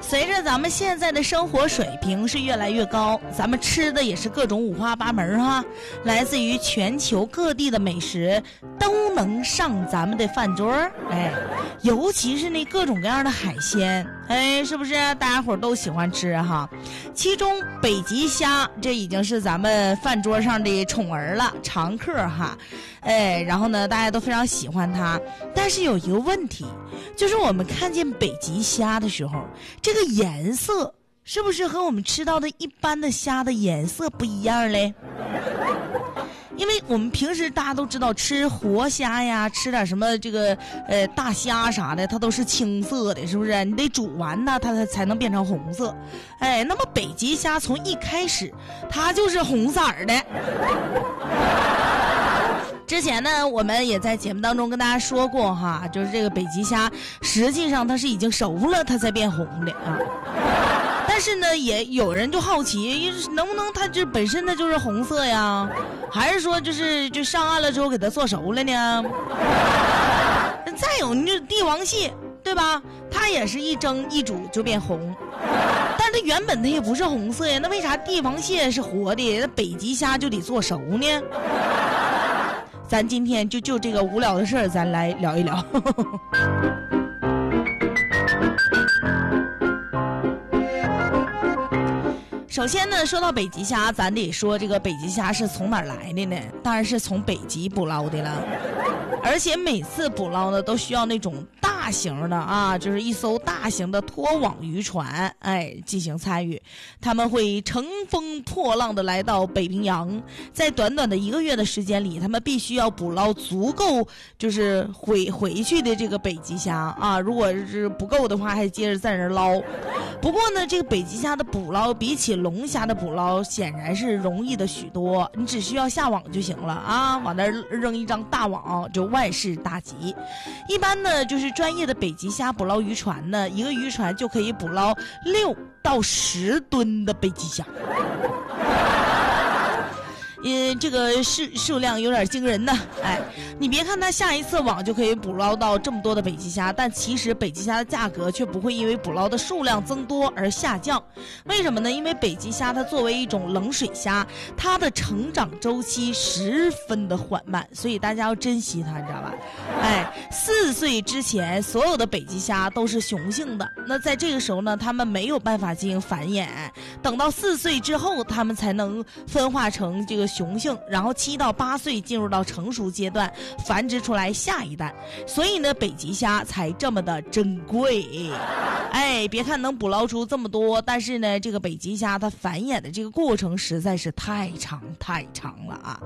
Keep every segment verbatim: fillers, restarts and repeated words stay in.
随着咱们现在的生活水平是越来越高，咱们吃的也是各种五花八门哈，来自于全球各地的美食都能上咱们的饭桌，哎，尤其是那各种各样的海鲜，哎，是不是大家伙都喜欢吃哈？其中北极虾这已经是咱们饭桌上的宠儿了，常客哈，哎，然后呢大家都非常喜欢它，但是有一个问题，就是我们看见北极虾的时候，这个颜色是不是和我们吃到的一般的虾的颜色不一样嘞？因为我们平时大家都知道吃活虾呀，吃点什么这个呃大虾啥的，它都是青色的，是不是？你得煮完呢，它才才能变成红色。哎，那么北极虾从一开始它就是红色的。之前呢，我们也在节目当中跟大家说过哈，就是这个北极虾，实际上它是已经熟了，它才变红的啊。但是呢，也有人就好奇，能不能它这本身的就是红色呀？还是说就是就上岸了之后给它做熟了呢？再有，你就帝王蟹，对吧？它也是一蒸一煮就变红，但是它原本它也不是红色呀。那为啥帝王蟹是活的，那北极虾就得做熟呢？咱今天就就这个无聊的事儿，咱来聊一聊。首先呢，说到北极虾，咱得说这个北极虾是从哪儿来的呢？当然是从北极捕捞的了，而且每次捕捞呢都需要那种大型的啊，就是一艘大型的拖网渔船，哎，进行参与。他们会乘风破浪的来到北冰洋，在短短的一个月的时间里，他们必须要捕捞足够就是回回去的这个北极虾啊。如果是不够的话，还接着在那儿捞。不过呢，这个北极虾的捕捞比起龙虾的捕捞显然是容易的许多，你只需要下网就行了啊，往那儿扔一张大网就万事大吉。一般呢，就是专业的北极虾捕捞渔船呢，一个渔船就可以捕捞六到十吨的北极虾。嗯，这个数数量有点惊人呢。哎，你别看它下一次网就可以捕捞到这么多的北极虾，但其实北极虾的价格却不会因为捕捞的数量增多而下降。为什么呢？因为北极虾它作为一种冷水虾，它的成长周期十分的缓慢，所以大家要珍惜它，你知道吧？哎，四岁之前所有的北极虾都是雄性的，那在这个时候呢，它们没有办法进行繁衍，等到四岁之后，它们才能分化成这个雄性，然后七到八岁进入到成熟阶段，繁殖出来下一代。所以呢，北极虾才这么的珍贵。哎，别看能捕捞出这么多，但是呢，这个北极虾它繁衍的这个过程实在是太长太长了啊。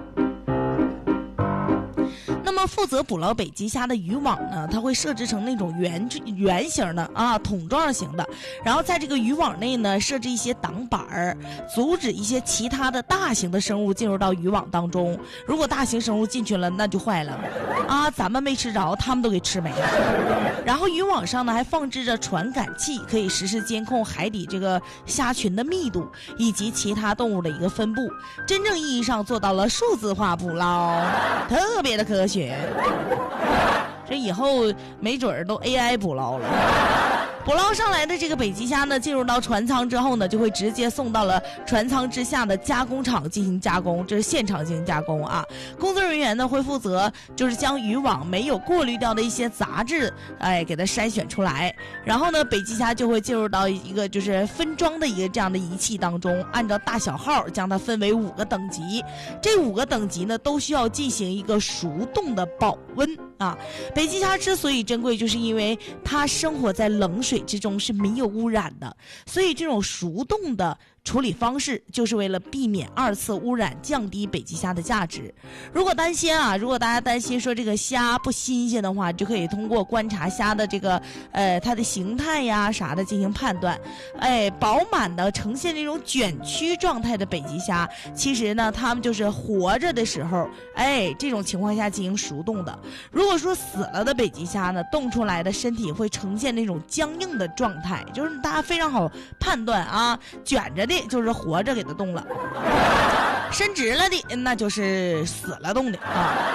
那么负责捕捞北极虾的渔网呢，它会设置成那种圆圆形的啊，桶状型的，然后在这个渔网内呢设置一些挡板儿，阻止一些其他的大型的生物进入到渔网当中。如果大型生物进去了，那就坏了啊，咱们没吃着，他们都给吃没了。然后渔网上呢还放置着传感器，可以实时监控海底这个虾群的密度以及其他动物的一个分布，真正意义上做到了数字化捕捞，特别的科学。这以后没准儿都 A I 捕捞了。捕捞上来的这个北极虾呢，进入到船舱之后呢，就会直接送到了船舱之下的加工厂进行加工，这是现场进行加工啊。工作人员呢会负责就是将渔网没有过滤掉的一些杂质，哎，给它筛选出来。然后呢，北极虾就会进入到一个就是分装的一个这样的仪器当中，按照大小号将它分为五个等级。这五个等级呢都需要进行一个熟冻的保温啊。北极虾之所以珍贵，就是因为它生活在冷水水之中是没有污染的，所以这种熟冻的处理方式就是为了避免二次污染，降低北极虾的价值。如果担心啊，如果大家担心说这个虾不新鲜的话，就可以通过观察虾的这个呃它的形态呀啥的进行判断。哎，饱满的呈现这种卷曲状态的北极虾，其实呢它们就是活着的时候，哎这种情况下进行熟冻的。如果说死了的北极虾呢，冻出来的身体会呈现那种僵硬的状态，就是大家非常好判断啊，卷着的就是活着给它冻了，伸直了的那就是死了冻的啊。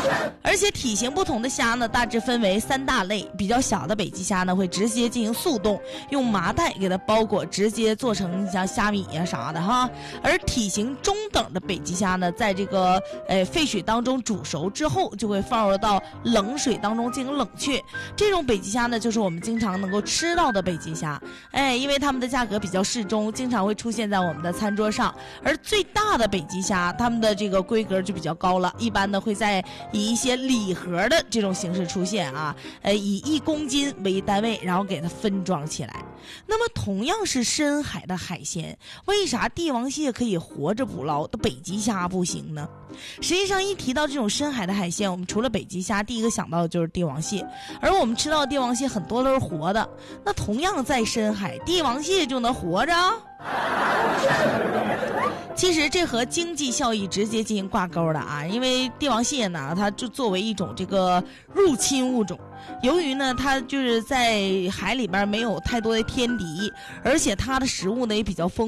而且体型不同的虾呢，大致分为三大类。比较小的北极虾呢，会直接进行速冻，用麻袋给它包裹，直接做成像虾米呀、啊、啥的哈。而体型中等的北极虾呢，在这个呃沸水当中煮熟之后，就会放入到冷水当中进行冷却。这种北极虾呢，就是我们经常能够吃到的北极虾。哎，因为它们的价格比较适中，经常会出现在我们的餐桌上。而最大的北极虾，它们的这个规格就比较高了，一般呢会在以一些礼盒的这种形式出现啊，呃，以一公斤为单位，然后给它分装起来。那么同样是深海的海鲜，为啥帝王蟹可以活着捕捞，的北极虾不行呢？实际上一提到这种深海的海鲜，我们除了北极虾，第一个想到的就是帝王蟹。而我们吃到的帝王蟹很多都是活的，那同样在深海，帝王蟹就能活着？其实这和经济效益直接进行挂钩的啊，因为帝王蟹呢，它就作为一种这个入侵物种，由于呢它就是在海里边没有太多的天敌，而且它的食物呢也比较丰